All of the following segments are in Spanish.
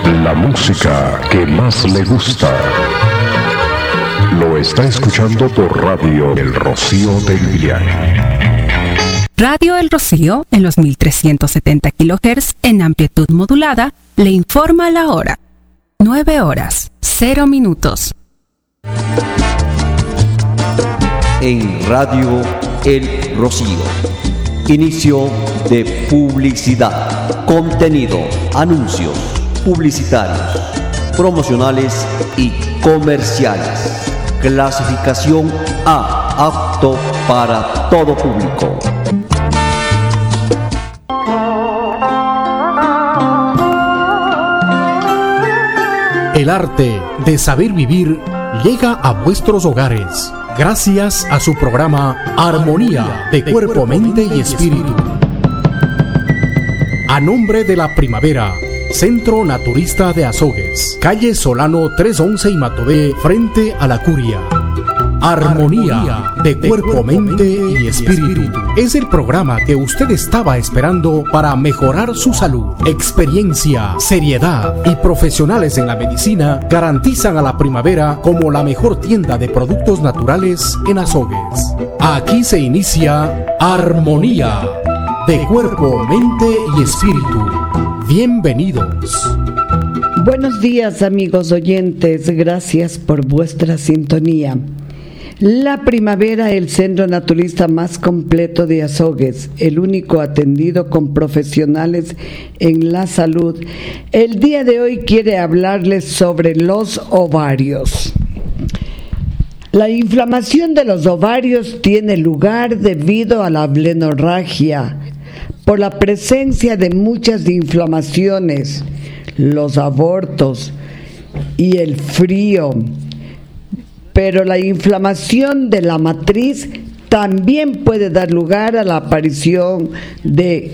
La música que más le gusta. Lo está escuchando por Radio El Rocío del Villaje. Radio El Rocío, en los 1370 kHz en amplitud modulada, le informa la hora. 9:00. En Radio El Rocío. Inicio de publicidad. Contenido, anuncios, publicitarios, promocionales y comerciales. Clasificación A, apto para todo público. El arte de saber vivir llega a vuestros hogares gracias a su programa Armonía de Cuerpo, Mente y Espíritu. A nombre de la Primavera, Centro Naturista de Azogues, calle Solano 311 y Matobé, frente a la Curia. Armonía de Cuerpo, Mente y Espíritu es el programa que usted estaba esperando para mejorar su salud. Experiencia, seriedad y profesionales en la medicina garantizan a la Primavera como la mejor tienda de productos naturales en Azogues. Aquí se inicia Armonía de Cuerpo, Mente y Espíritu. Bienvenidos. Buenos días, amigos oyentes, gracias por vuestra sintonía. La Primavera, el centro naturista más completo de Azogues, el único atendido con profesionales en la salud, el día de hoy quiere hablarles sobre los ovarios. La inflamación de los ovarios tiene lugar debido a la blenorragia, por la presencia de muchas inflamaciones, los abortos y el frío. Pero la inflamación de la matriz también puede dar lugar a la aparición de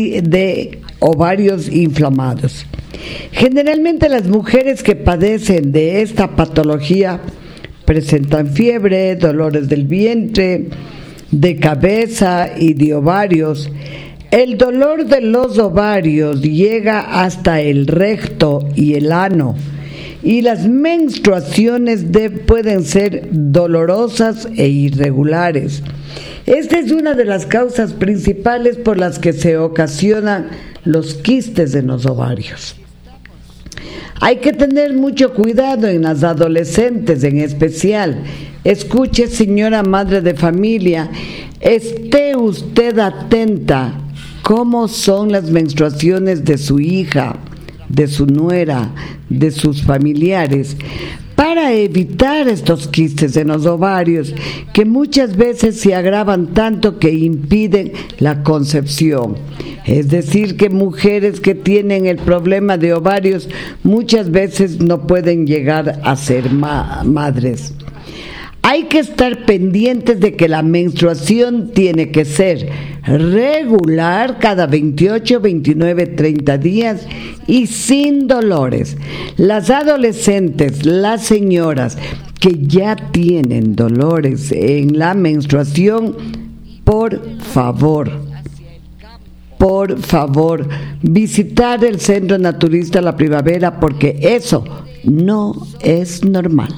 ovarios inflamados. Generalmente las mujeres que padecen de esta patología presentan fiebre, dolores del vientre, de cabeza y de ovarios. El dolor de los ovarios llega hasta el recto y el ano. Y las menstruaciones pueden ser dolorosas e irregulares. Esta es una de las causas principales por las que se ocasionan los quistes en los ovarios. Hay que tener mucho cuidado en las adolescentes en especial. Escuche, señora madre de familia, esté usted atenta cómo son las menstruaciones de su hija, de su nuera, de sus familiares, para evitar estos quistes en los ovarios que muchas veces se agravan tanto que impiden la concepción. Es decir, que mujeres que tienen el problema de ovarios muchas veces no pueden llegar a ser madres. Hay que estar pendientes de que la menstruación tiene que ser regular cada 28, 29, 30 días y sin dolores. Las adolescentes, las señoras que ya tienen dolores en la menstruación, por favor, visitar el Centro Naturista La Primavera, porque eso no es normal.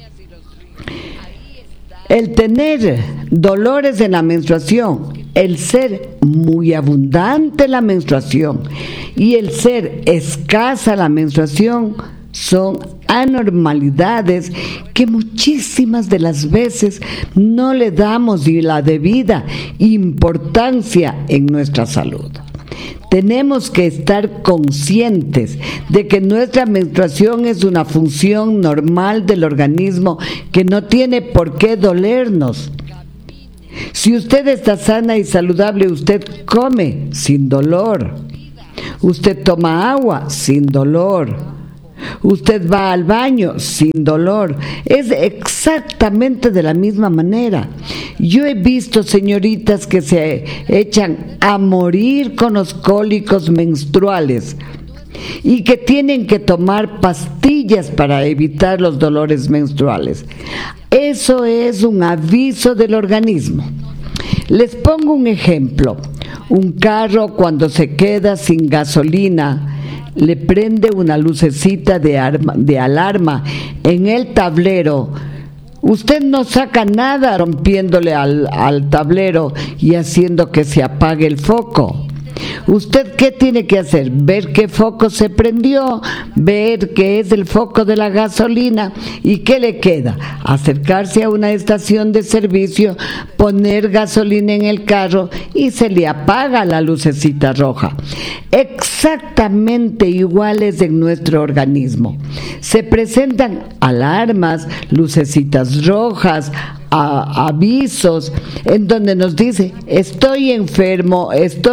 El tener dolores en la menstruación, el ser muy abundante la menstruación y el ser escasa la menstruación son anormalidades que muchísimas de las veces no le damos la debida importancia en nuestra salud. Tenemos que estar conscientes de que nuestra menstruación es una función normal del organismo que no tiene por qué dolernos. Si usted está sana y saludable, usted come sin dolor. Usted toma agua sin dolor. Usted va al baño sin dolor. Es exactamente de la misma manera. Yo he visto señoritas que se echan a morir con los cólicos menstruales y que tienen que tomar pastillas para evitar los dolores menstruales. Eso es un aviso del organismo. Les pongo un ejemplo. Un carro, cuando se queda sin gasolina, le prende una lucecita de alarma en el tablero, usted no saca nada rompiéndole al tablero y haciendo que se apague el foco. ¿Usted qué tiene que hacer? Ver qué foco se prendió, ver qué es el foco de la gasolina y qué le queda. Acercarse a una estación de servicio, poner gasolina en el carro y se le apaga la lucecita roja. Exactamente iguales en nuestro organismo. Se presentan alarmas, lucecitas rojas, avisos en donde nos dice estoy enfermo,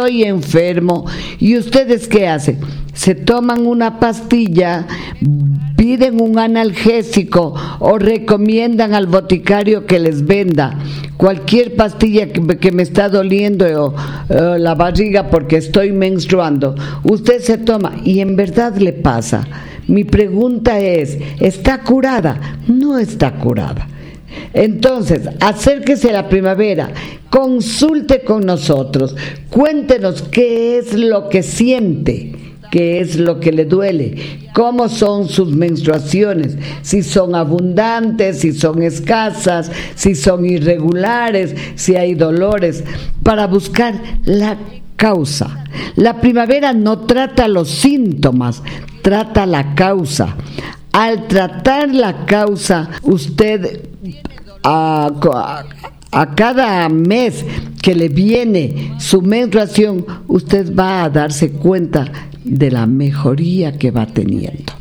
y ustedes ¿qué hacen? Se toman una pastilla, piden un analgésico o recomiendan al boticario que les venda cualquier pastilla que me está doliendo la barriga porque estoy menstruando. Usted se toma y en verdad le pasa. Mi pregunta es, ¿está curada? No está curada. Entonces, acérquese a la primavera, consulte con nosotros, cuéntenos qué es lo que siente, qué es lo que le duele, cómo son sus menstruaciones, si son abundantes, si son escasas, si son irregulares, si hay dolores, para buscar la causa. La primavera no trata los síntomas, trata la causa. Al tratar la causa, usted a cada mes que le viene su menstruación, usted va a darse cuenta de la mejoría que va teniendo.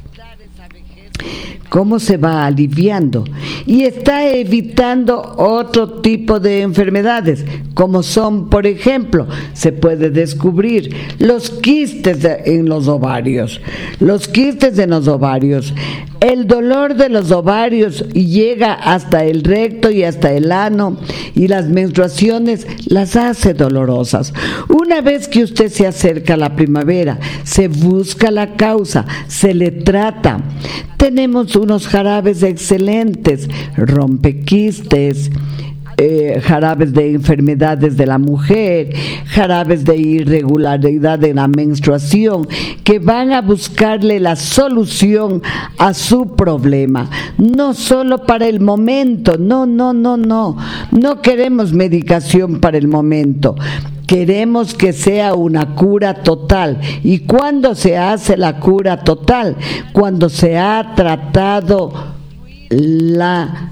Cómo se va aliviando y está evitando otro tipo de enfermedades, como son, por ejemplo, se puede descubrir los quistes en los ovarios. Los quistes en los ovarios, el dolor de los ovarios llega hasta el recto y hasta el ano, y las menstruaciones las hace dolorosas. Una vez que usted se acerca a la primavera, se busca la causa, se le trata. Tenemos unos jarabes excelentes, rompequistes, jarabes de enfermedades de la mujer, jarabes de irregularidad en la menstruación, que van a buscarle la solución a su problema, no solo para el momento, no queremos medicación para el momento. Queremos que sea una cura total. ¿Y cuándo se hace la cura total? Cuando se ha tratado la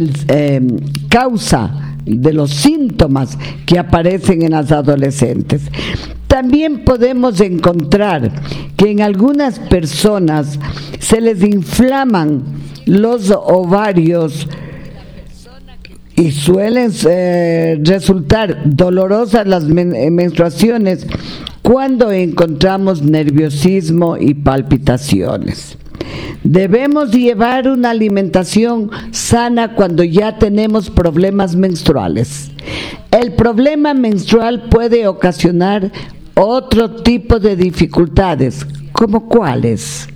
causa de los síntomas que aparecen en las adolescentes. También podemos encontrar que en algunas personas se les inflaman los ovarios y suelen resultar dolorosas las menstruaciones cuando encontramos nerviosismo y palpitaciones. Debemos llevar una alimentación sana cuando ya tenemos problemas menstruales. El problema menstrual puede ocasionar otro tipo de dificultades, ¿como cuáles?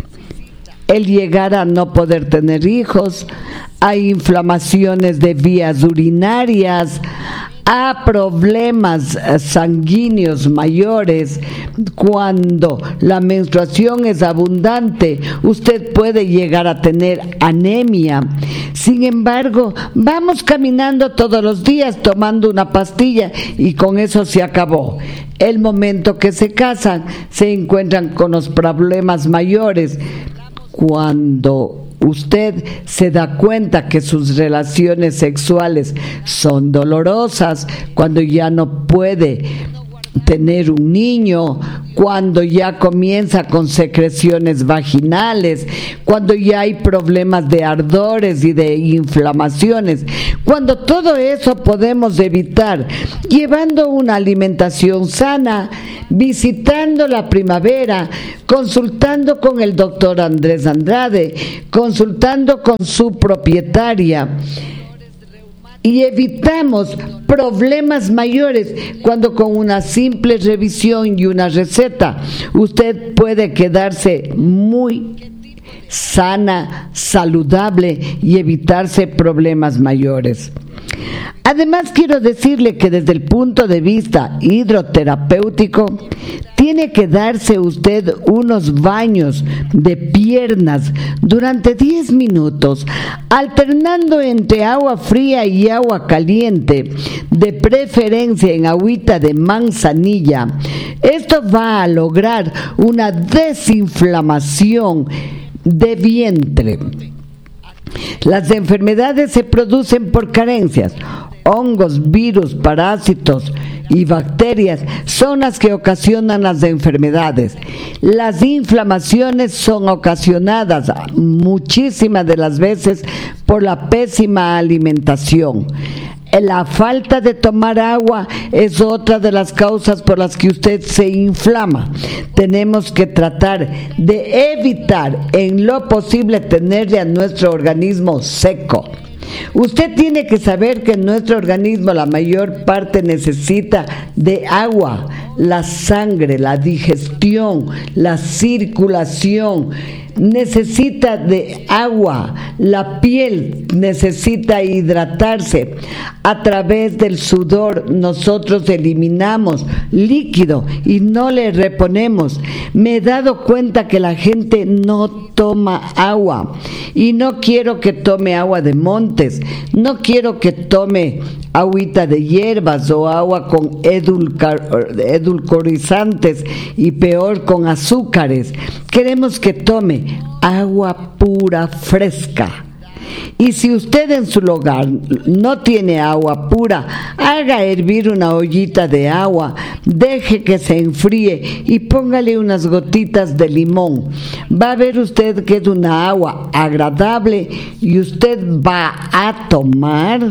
El llegar a no poder tener hijos, a inflamaciones de vías urinarias, a problemas sanguíneos mayores. Cuando la menstruación es abundante, usted puede llegar a tener anemia. Sin embargo, vamos caminando todos los días tomando una pastilla y con eso se acabó. El momento que se casan, se encuentran con los problemas mayores. Cuando usted se da cuenta que sus relaciones sexuales son dolorosas, cuando ya no puede tener un niño, cuando ya comienza con secreciones vaginales, cuando ya hay problemas de ardores y de inflamaciones, cuando todo eso podemos evitar llevando una alimentación sana, visitando la primavera, consultando con el doctor Andrés Andrade, consultando con su propietaria, y evitamos problemas mayores cuando con una simple revisión y una receta usted puede quedarse muy sana, saludable y evitarse problemas mayores. Además, quiero decirle que desde el punto de vista hidroterapéutico, tiene que darse usted unos baños de piernas durante 10 minutos, alternando entre agua fría y agua caliente, de preferencia en agüita de manzanilla. Esto va a lograr una desinflamación de vientre. Las enfermedades se producen por carencias. Hongos, virus, parásitos y bacterias son las que ocasionan las enfermedades. Las inflamaciones son ocasionadas muchísimas de las veces por la pésima alimentación. La falta de tomar agua es otra de las causas por las que usted se inflama. Tenemos que tratar de evitar en lo posible tenerle a nuestro organismo seco. Usted tiene que saber que nuestro organismo la mayor parte necesita de agua, la sangre, la digestión, la circulación. Necesita de agua, la piel necesita hidratarse. A través del sudor nosotros eliminamos líquido y no le reponemos. Me he dado cuenta que la gente no toma agua y no quiero que tome agua de montes, no quiero que tome agüita de hierbas o agua con edulcorizantes y peor con azúcares. Queremos que tome agua pura, fresca. Y si usted en su hogar no tiene agua pura, haga hervir una ollita de agua, deje que se enfríe y póngale unas gotitas de limón. Va a ver usted que es una agua agradable y usted va a tomar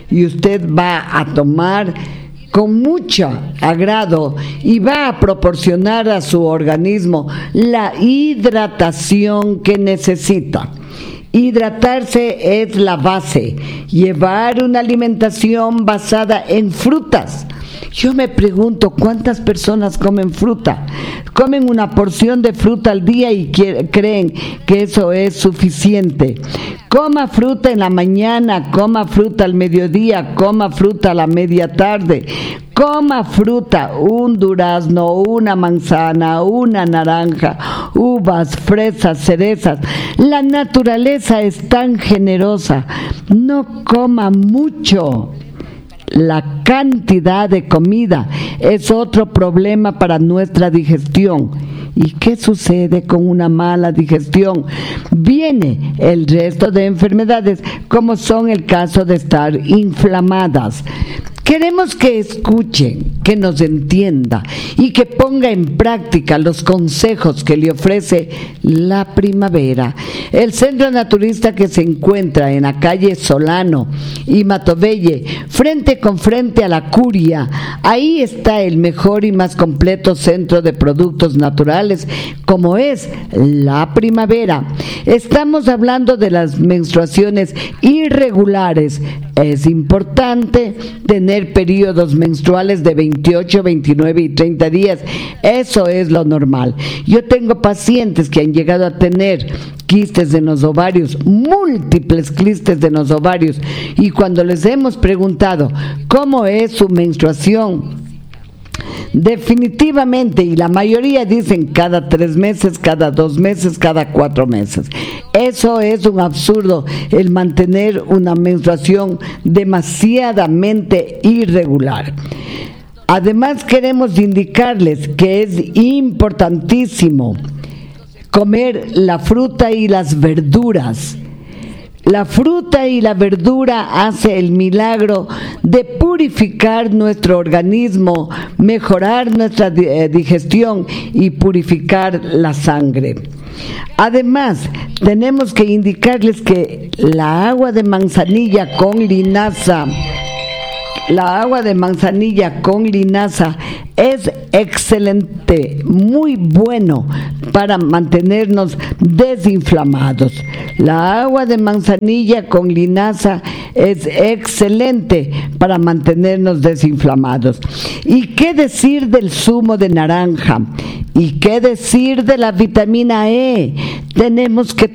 con mucho agrado y va a proporcionar a su organismo la hidratación que necesita. Hidratarse es la base. Llevar una alimentación basada en frutas. Yo me pregunto, ¿cuántas personas comen fruta? Comen una porción de fruta al día y creen que eso es suficiente. Coma fruta en la mañana, coma fruta al mediodía, coma fruta a la media tarde. Coma fruta, un durazno, una manzana, una naranja, uvas, fresas, cerezas. La naturaleza es tan generosa. No coma mucho. La cantidad de comida es otro problema para nuestra digestión. ¿Y qué sucede con una mala digestión? Viene el resto de enfermedades, como son el caso de estar inflamadas. Queremos que escuche, que nos entienda y que ponga en práctica los consejos que le ofrece La Primavera, el centro naturista que se encuentra en la calle Solano y Matovelle, frente con frente a la Curia. Ahí está el mejor y más completo centro de productos naturales, como es La Primavera. Estamos hablando de las menstruaciones irregulares. Es importante tener periodos menstruales de 28, 29 y 30 días. Eso es lo normal. Yo tengo pacientes que han llegado a tener quistes en los ovarios, múltiples quistes en los ovarios, y cuando les hemos preguntado cómo es su menstruación, definitivamente, y la mayoría dicen cada 3 meses, cada 2 meses, cada 4 meses. Eso es un absurdo, el mantener una menstruación demasiadamente irregular. Además, queremos indicarles que es importantísimo comer la fruta y las verduras. La fruta y la verdura hace el milagro de purificar nuestro organismo, mejorar nuestra digestión y purificar la sangre. Además, tenemos que indicarles que la agua de manzanilla con linaza es excelente, muy bueno para mantenernos desinflamados. La agua de manzanilla con linaza es excelente para mantenernos desinflamados. ¿Y qué decir del zumo de naranja? ¿Y qué decir de la vitamina E? Tenemos que